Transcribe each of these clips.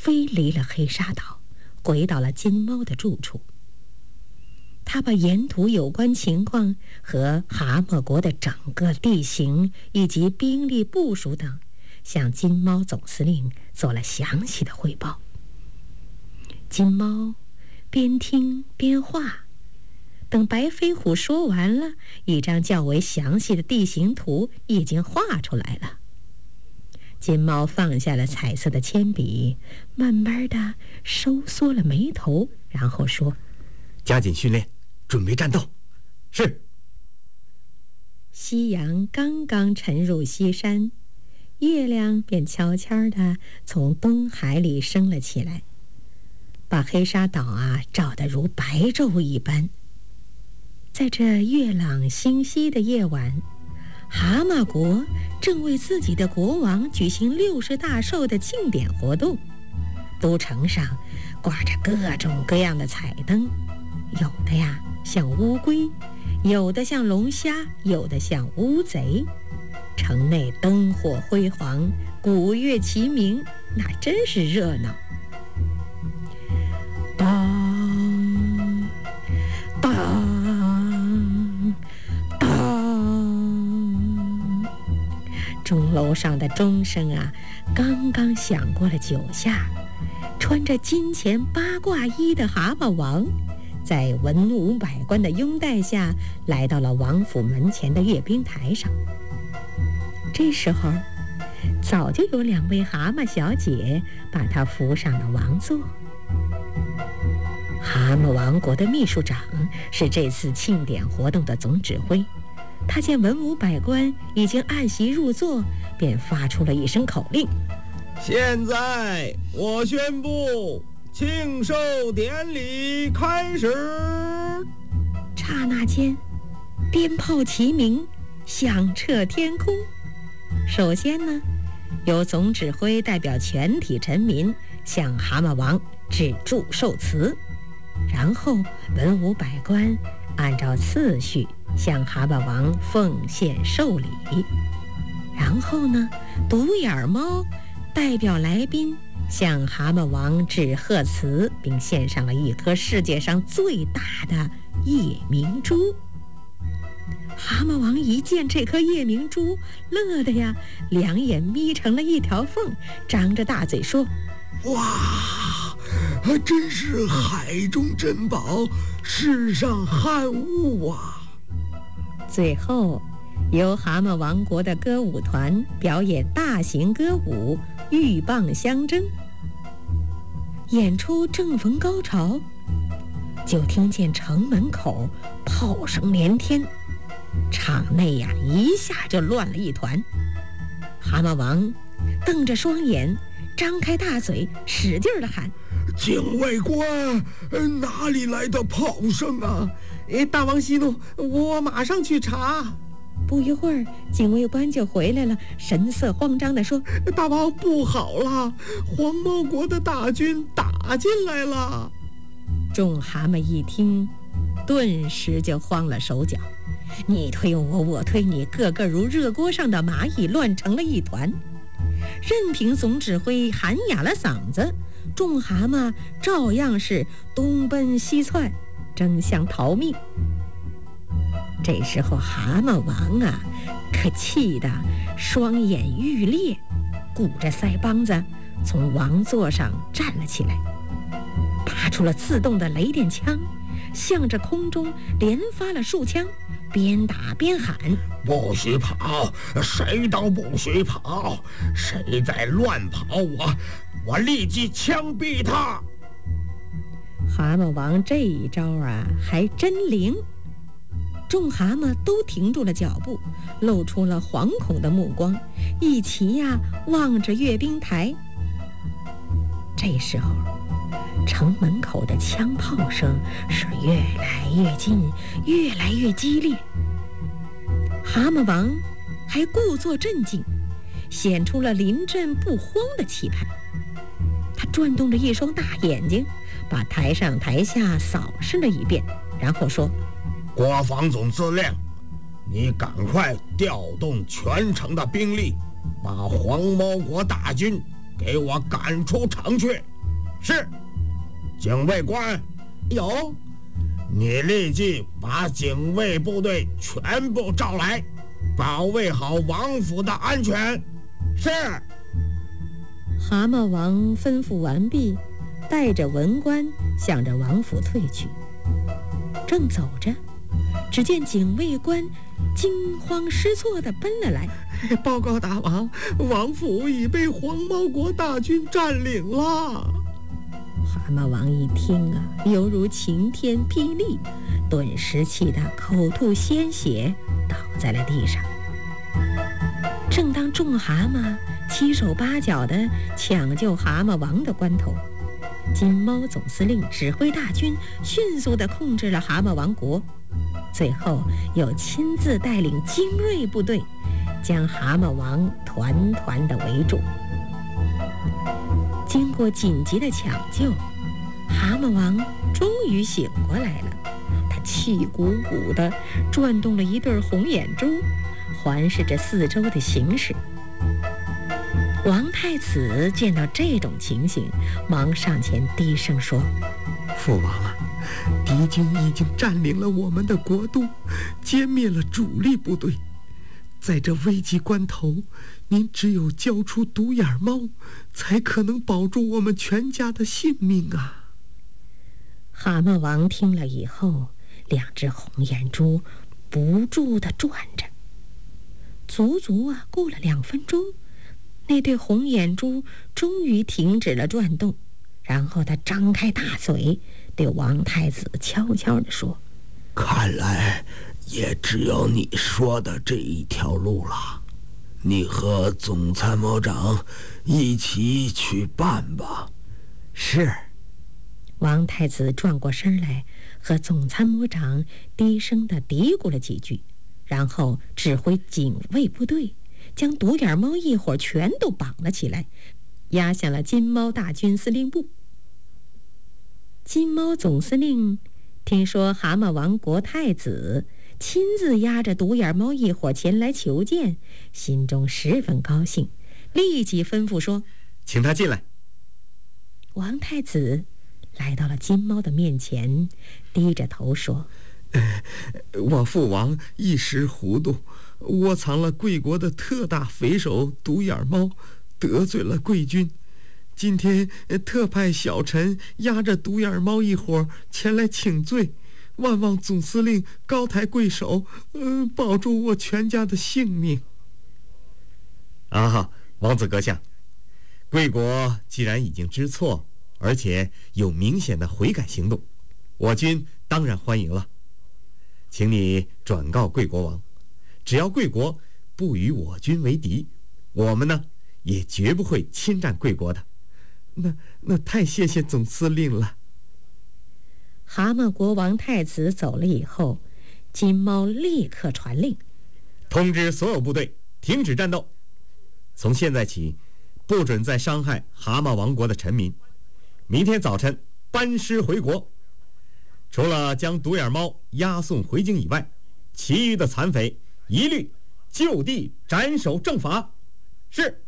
飞离了黑沙岛，回到了金猫的住处。他把沿途有关情况和蛤蟆国的整个地形以及兵力部署等向金猫总司令做了详细的汇报。金猫边听边画，等白飞虎说完了，一张较为详细的地形图已经画出来了。金猫放下了彩色的铅笔，慢慢地收缩了眉头，然后说： 加紧训练，准备战斗。是。 夕阳刚刚沉入西山，月亮便悄悄地从东海里升了起来，把黑沙岛照得如白昼一般。在这月朗星稀的夜晚，蛤蟆国正为自己的国王举行60大寿的庆典活动，都城上挂着各种各样的彩灯，有的像乌龟，有的像龙虾，有的像乌贼。城内灯火辉煌，鼓乐齐鸣，那真是热闹。当当当，钟楼上的钟声刚刚响过了9下，穿着金钱八卦衣的蛤蟆王在文武百官的拥戴下来到了王府门前的阅兵台上。这时候早就有2位蛤蟆小姐把他扶上了王座。蛤蟆王国的秘书长是这次庆典活动的总指挥，他见文武百官已经按席入座，便发出了一声口令： 现在我宣布庆寿典礼开始。 刹那间，鞭炮齐鸣，响彻天空。首先呢，由总指挥代表全体臣民向蛤蟆王致祝寿词，然后文武百官按照次序向蛤蟆王奉献寿礼，然后呢，独眼猫代表来宾向蛤蟆王致贺词，并献上了一颗世界上最大的夜明珠。蛤蟆王一见这颗夜明珠，乐得2眼眯成了一条缝，张着大嘴说： 哇，真是海中珍宝，世上罕物啊！ 最后由蛤蟆王国的歌舞团表演大型歌舞鹬蚌相争。演出正逢高潮，就听见城门口炮声连天，场内一下就乱了一团。蛤蟆王瞪着双眼，张开大嘴，使劲地喊： 警卫官，哪里来的炮声啊？ 大王息怒，我马上去查。 不一会儿，警卫官就回来了，神色慌张地说： 大王，不好了，黄毛国的大军打进来了。 众蛤蟆一听，顿时就慌了手脚，你推我，我推你，个个如热锅上的蚂蚁，乱成了一团。任凭总指挥喊哑了嗓子，众蛤蟆照样是东奔西窜，争相逃命。这时候蛤蟆王可气得双眼欲裂，鼓着腮帮子从王座上站了起来，拔出了自动的雷电枪，向着空中连发了数枪，边打边喊： 不许跑，谁都不许跑，谁在乱跑，我立即枪毙他。 蛤蟆王这一招还真灵，众蛤蟆都停住了脚步，露出了惶恐的目光，一齐望着阅兵台。这时候城门口的枪炮声是越来越近，越来越激烈。蛤蟆王还故作镇静，显出了临阵不慌的气派。他转动着一双大眼睛，把台上台下扫视了一遍，然后说： 国防总司令，你赶快调动全城的兵力，把黄毛国大军给我赶出城去。 是。警卫官， 有。 你立即把警卫部队全部召来，保卫好王府的安全。是。 蛤蟆王吩咐完毕，带着文官向着王府退去。正走着，只见警卫官惊慌失措地奔了来。 报告大王，王府已被黄毛国大军占领了。 蛤蟆王一听啊，犹如晴天霹雳，顿时气得口吐鲜血，倒在了地上。正当众蛤蟆七手八脚地抢救蛤蟆王的关头，金猫总司令指挥大军迅速地控制了蛤蟆王国，最后又亲自带领精锐部队将蛤蟆王团团地围住。经过紧急的抢救，蛤蟆王终于醒过来了。他气鼓鼓地转动了一对红眼珠，环视着四周的形势。王太子见到这种情形，忙上前低声说：“ 父王啊，敌军已经占领了我们的国都，歼灭了主力部队。在这危急关头，您只有交出独眼猫，才可能保住我们全家的性命啊！” 蛤蟆王听了以后，两只红眼珠不住地转着，足足过了2分钟，那对红眼珠终于停止了转动，然后他张开大嘴，对王太子悄悄地说：“ 看来也只有你说的这一条路了，你和总参谋长一起去办吧。” 是。 王太子转过身来，和总参谋长低声地嘀咕了几句，然后指挥警卫部队将独眼猫一伙全都绑了起来，押向了金猫大军司令部。金猫总司令听说蛤蟆王国太子亲自押着独眼猫一伙前来求见，心中十分高兴，立即吩咐说：“ 请他进来。” 王太子来到了金猫的面前，低着头说：“ 我父王一时糊涂，窝藏了贵国的特大匪首独眼猫，得罪了贵军。今天特派小臣押着独眼猫一伙前来请罪，万望总司令高抬贵手，保住我全家的性命。” 啊，王子阁下，贵国既然已经知错，而且有明显的悔改行动，我军当然欢迎了。请你转告贵国王，只要贵国不与我军为敌，我们呢也绝不会侵占贵国的。 那太谢谢总司令了。 蛤蟆国王太子走了以后，金猫立刻传令， 通知所有部队停止战斗，从现在起不准再伤害蛤蟆王国的臣民，明天早晨班师回国。除了将独眼猫押送回京以外，其余的残匪一律就地斩首正法。是。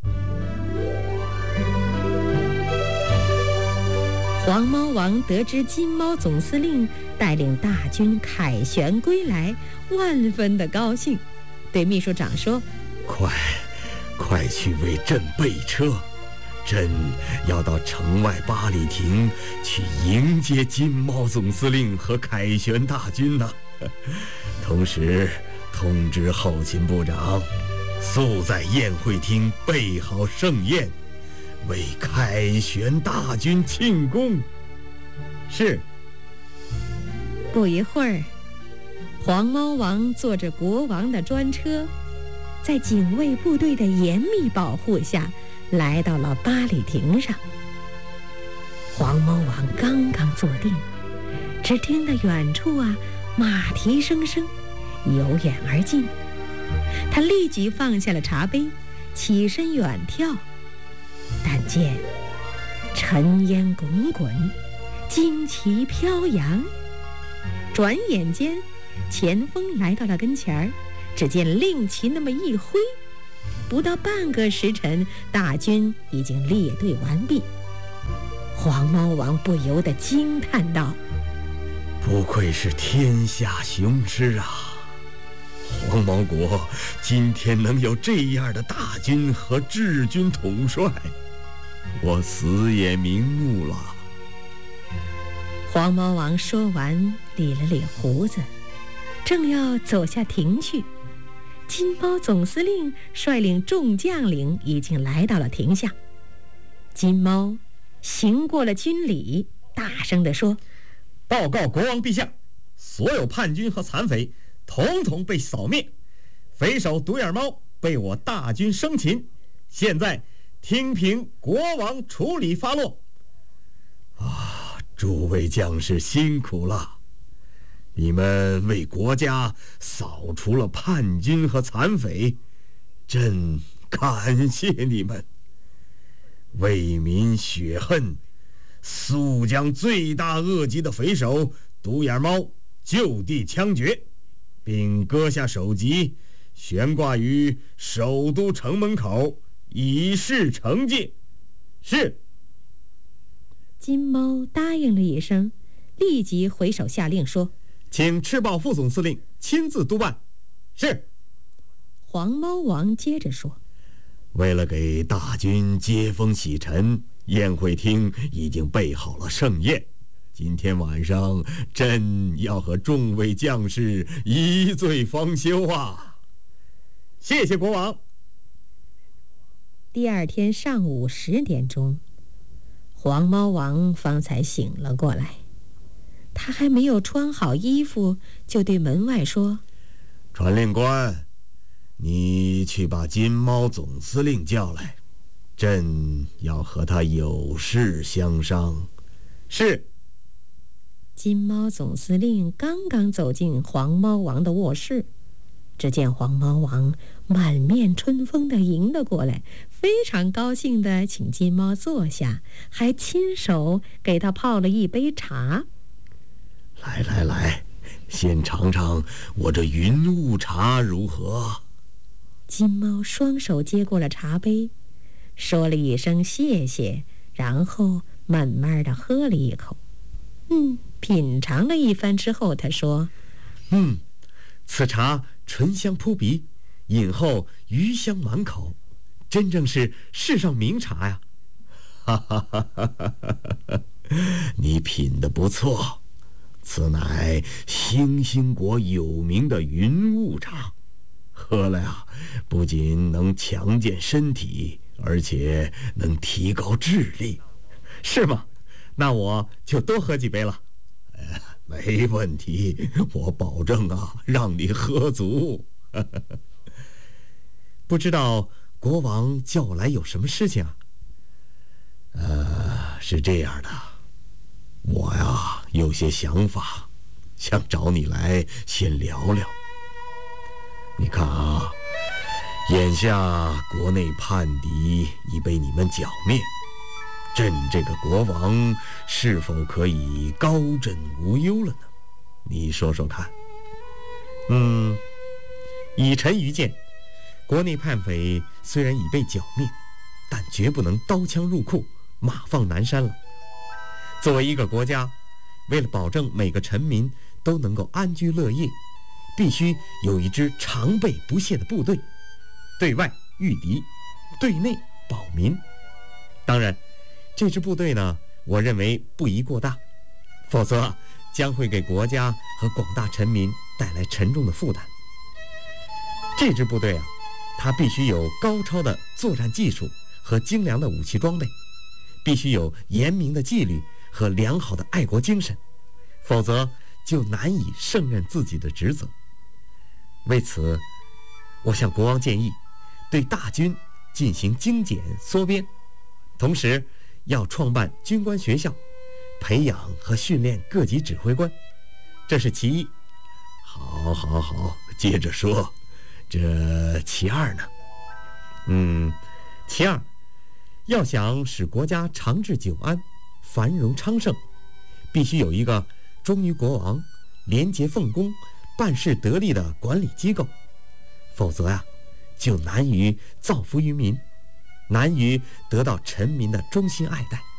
黄猫王得知金猫总司令带领大军凯旋归来，万分的高兴，对秘书长说：“ 快去为朕备车，朕要到城外八里亭去迎接金猫总司令和凯旋大军呢。同时通知后勤部长，速在宴会厅备好盛宴，为凯旋大军庆功。” 是。 不一会儿，黄猫王坐着国王的专车，在警卫部队的严密保护下来到了八里亭上。黄猫王刚刚坐定，只听得远处马蹄声声，由远而近。他立即放下了茶杯，起身远眺，但见尘烟滚滚，旌旗飘扬。转眼间，前锋来到了跟前儿，只见令旗那么一挥，不到半个时辰，大军已经列队完毕。 黄毛王不由得惊叹道：“ 不愧是天下雄狮啊！黄毛国今天能有这样的大军和治军统帅，我死也瞑目了。” 黄毛王说完，理了理胡子，正要走下庭去，金猫总司令率领众将领已经来到了庭下。金猫行过了军礼，大声地说：“ 报告国王陛下，所有叛军和残匪统统被扫灭，匪首独眼猫被我大军生擒，现在听凭国王处理发落。” 诸位将士辛苦了，你们为国家扫除了叛军和残匪，朕感谢你们。为民雪恨，速将罪大恶极的匪首独眼猫就地枪决，并割下首级，悬挂于首都城门口，以示惩戒。是。 金猫答应了一声，立即回手下令说：“ 请赤豹副总司令亲自督办。”是。 黄猫王接着说：“ 为了给大军接风洗尘，宴会厅已经备好了盛宴。今天晚上，朕要和众位将士一醉方休啊！” 谢谢国王。 第二天上午10点钟，黄猫王方才醒了过来。他还没有穿好衣服，就对门外说：“ 传令官，你去把金猫总司令叫来，朕要和他有事相商。” 是。 金猫总司令刚刚走进黄猫王的卧室，只见黄猫王满面春风地迎了过来，非常高兴地请金猫坐下，还亲手给他泡了一杯茶。 来来来，先尝尝我这云雾茶如何？ 金猫双手接过了茶杯，说了一声谢谢，然后慢慢地喝了一口。品尝了一番之后，他说：“ 此茶醇香扑鼻，饮后余香满口，真正是世上名茶呀！” 哈哈哈哈哈！你品得不错，此乃星星国有名的云雾茶，喝了呀，不仅能强健身体，而且能提高智力。 是吗？那我就多喝几杯了。 没问题，我保证啊，让你喝足。 不知道国王叫我来有什么事情啊？ 是这样的，我呀有些想法，想找你来先聊聊。你看啊，眼下国内叛敌已被你们剿灭，朕这个国王是否可以高枕无忧了呢？你说说看。 以臣愚见，国内叛匪虽然已被剿灭，但绝不能刀枪入库，马放南山了。作为一个国家，为了保证每个臣民都能够安居乐业，必须有一支常备不懈的部队，对外御敌，对内保民。当然，这支部队呢，我认为不宜过大，否则将会给国家和广大臣民带来沉重的负担。这支部队啊，它必须有高超的作战技术和精良的武器装备，必须有严明的纪律和良好的爱国精神，否则就难以胜任自己的职责。为此，我向国王建议，对大军进行精简缩编，同时要创办军官学校，培养和训练各级指挥官，这是其一。 好，接着说，这其二呢？ 其二，要想使国家长治久安，繁荣昌盛，必须有一个忠于国王、廉洁奉公、办事得力的管理机构，否则呀，就难于造福于民，难于得到臣民的衷心爱戴。